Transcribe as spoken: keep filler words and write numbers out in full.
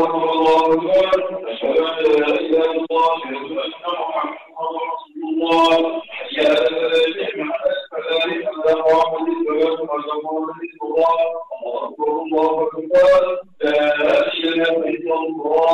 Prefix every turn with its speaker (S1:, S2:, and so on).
S1: أكبر الله أكبر أشهد أن لا إله إلا الله أشهد أن محمدا رسول الله حي على الفلاح فذلك أن قامت الصلاة قد قامت الصلاة الله أكبر الله أكبر لا إله إلا الله